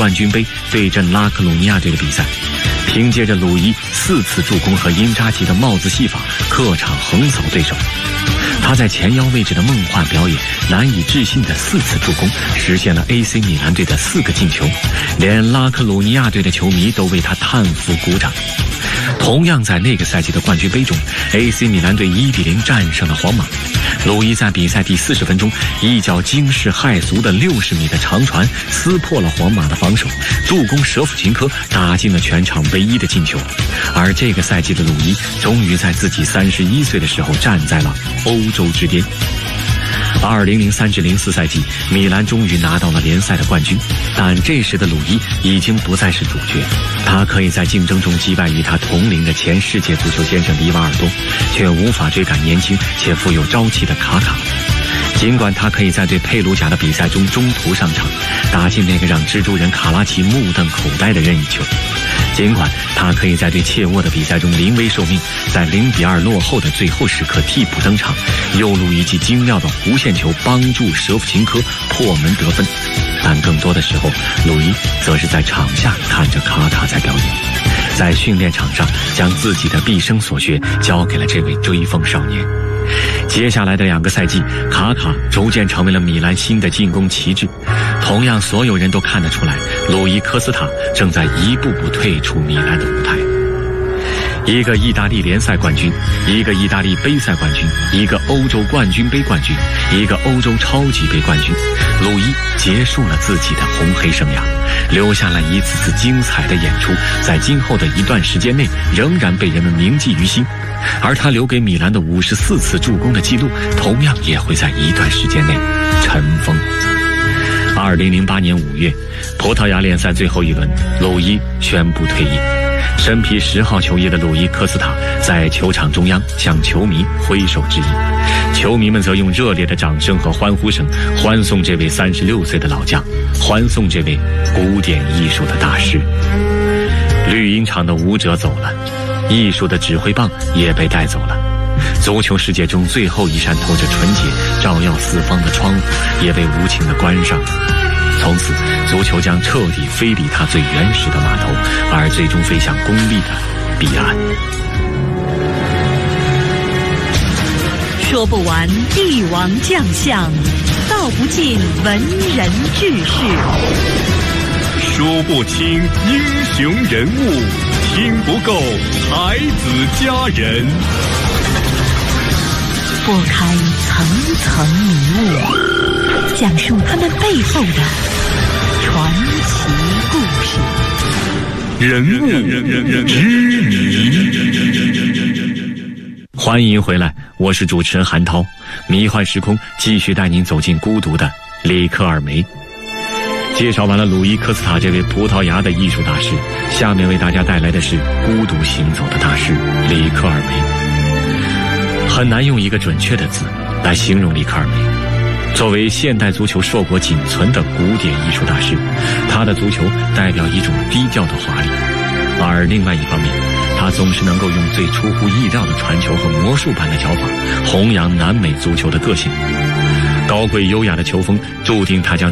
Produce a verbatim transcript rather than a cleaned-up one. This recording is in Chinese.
冠军杯对阵拉克鲁尼亚队的比赛，凭借着鲁伊四次助攻和因扎吉的帽子戏法，客场横扫对手。他在前腰位置的梦幻表演，难以置信的四次助攻，实现了 A C 米兰队的四个进球，连拉克鲁尼亚队的球迷都为他叹服鼓掌。同样在那个赛季的冠军杯中 ，A C 米兰队一比零战胜了皇马。鲁伊在比赛第四十分钟，一脚惊世骇俗的六十米的长传，撕破了皇马的防守，助攻舍甫琴科打进了全场唯一的进球。而这个赛季的鲁伊，终于在自己三十一岁的时候站在了欧洲之巅。二零零三至零四赛季，米兰终于拿到了联赛的冠军，但这时的鲁伊已经不再是主角，他可以在竞争中击败与他同龄的前世界足球先生里瓦尔多，却无法追赶年轻且富有朝气的卡卡。尽管他可以在对佩鲁贾的比赛中中途上场，打进那个让蜘蛛人卡拉奇目瞪口呆的任意球，尽管他可以在对切沃的比赛中临危受命，在零比二落后的最后时刻替补登场，右路一记精妙的弧线球帮助舍甫琴科破门得分，但更多的时候，鲁伊则是在场下看着卡卡在表演，在训练场上将自己的毕生所学交给了这位追风少年。接下来的两个赛季，卡卡逐渐成为了米兰新的进攻旗帜。同样，所有人都看得出来，鲁伊科斯塔正在一步步退出米兰的舞台。一个意大利联赛冠军，一个意大利杯赛冠军，一个欧洲冠军杯冠军，一个欧洲超级杯冠军，鲁伊结束了自己的红黑生涯，留下了一次次精彩的演出，在今后的一段时间内仍然被人们铭记于心。而他留给米兰的五十四次助攻的记录，同样也会在一段时间内尘封。二零零八年五月，葡萄牙联赛最后一轮，鲁伊宣布退役。身披十号球衣的鲁伊科斯塔在球场中央向球迷挥手致意，球迷们则用热烈的掌声和欢呼声欢送这位三十六岁的老将，欢送这位古典艺术的大师。绿茵场的舞者走了，艺术的指挥棒也被带走了，足球世界中最后一扇透着纯洁照耀四方的窗户也被无情地关上了。从此，足球将彻底飞离它最原始的码头，而最终飞向功利的彼岸。 说不完帝王将相，道不尽文人志士， 说不清英雄人物，听不够才子佳人。 拨开层层迷雾，讲述他们背后的传奇故事。 人物之谜。 欢迎回来，我是主持人韩涛。迷幻时空继续带您走进孤独的里克尔梅。介绍完了鲁伊科斯塔这位葡萄牙的艺术大师，下面为大家带来的是孤独行走的大师里克尔梅。很难用一个准确的字来形容里克尔梅。作为现代足球硕果仅存的古典艺术大师，他的足球代表一种低调的华丽，而另外一方面，他总是能够用最出乎意料的传球和魔术般的脚法弘扬南美足球的个性。高贵优雅的球风注定他将